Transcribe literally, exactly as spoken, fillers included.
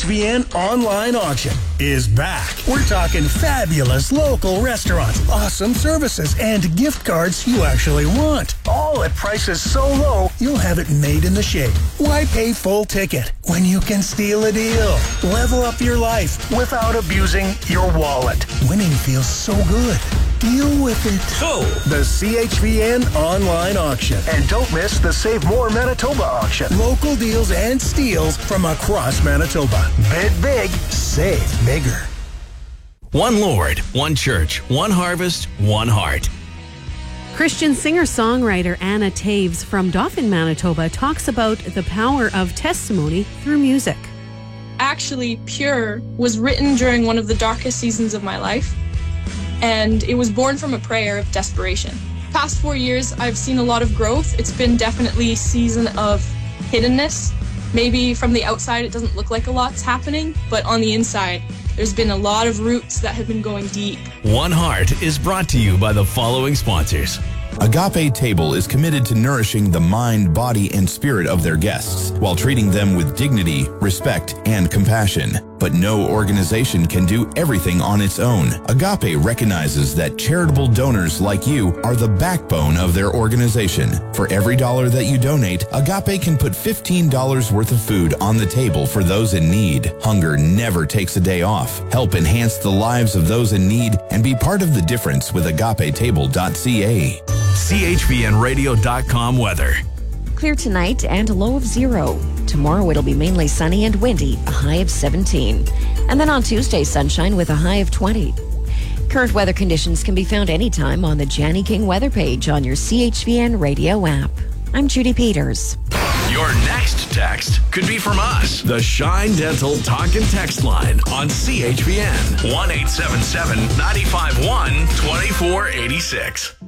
H V N online auction is back. We're talking fabulous local restaurants, awesome services, and gift cards you actually want. All at prices so low, you'll have it made in the shade. Why pay full ticket when you can steal a deal? Level up your life without abusing your wallet. Winning feels so good. Deal with it. So, the C H V N online auction. And don't miss the Save More Manitoba auction. Local deals and steals from across Manitoba. Bid big, save bigger. one Lord, one church, one harvest, one heart. Christian singer-songwriter Anna Taves from Dauphin, Manitoba talks about the power of testimony through music. Actually, Pure was written during one of the darkest seasons of my life, and it was born from a prayer of desperation. Past four years, I've seen a lot of growth. It's been definitely a season of hiddenness. Maybe from the outside, it doesn't look like a lot's happening, but on the inside, there's been a lot of roots that have been going deep. One Heart is brought to you by the following sponsors. Agape Table is committed to nourishing the mind, body, and spirit of their guests while treating them with dignity, respect, and compassion. But no organization can do everything on its own. Agape recognizes that charitable donors like you are the backbone of their organization. For every dollar that you donate, Agape can put fifteen dollars worth of food on the table for those in need. Hunger never takes a day off. Help enhance the lives of those in need and be part of the difference with agape table dot c a. C H V N radio dot com weather. Clear tonight and a low of zero. Tomorrow it'll be mainly sunny and windy, a high of seventeen. And then on Tuesday, sunshine with a high of twenty. Current weather conditions can be found anytime on the Janny King weather page on your C H V N radio app. I'm Judy Peters. Your next text could be from us. The Shine Dental Talk and Text line on C H V N. one eight seven seven, nine five one, two four eight six.